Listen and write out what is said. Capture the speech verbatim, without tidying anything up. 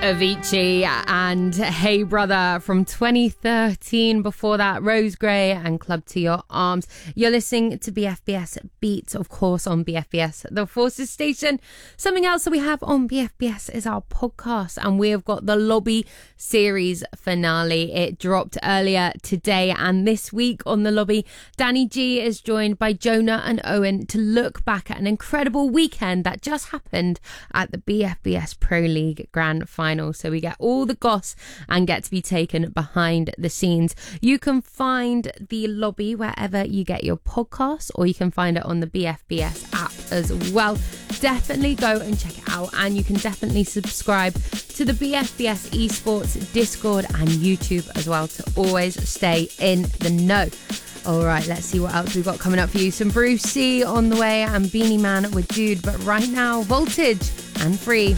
Avicii and Hey Brother from twenty thirteen. Before that, Rose Gray and Club to Your Arms. You're listening to B F B S Beats, of course, on B F B S The Forces Station. Something else that we have on B F B S is our podcast, and we have got the Lobby series finale. It dropped earlier today, and this week on the Lobby, Danny G is joined by Jonah and Owen to look back at an incredible weekend that just happened at the B F B S Pro League Grand Final. So we get all the goss and get to be taken behind the scenes. You can find the Lobby wherever you get your podcasts, or you can find it on the B F B S app as well. Definitely go and check it out, and you can definitely subscribe to the B F B S Esports Discord and YouTube as well to always stay in the know. All right, let's see what else we've got coming up for you. Some Bruce C on the way and Beanie Man with Dude, but right now, Voltage and Free.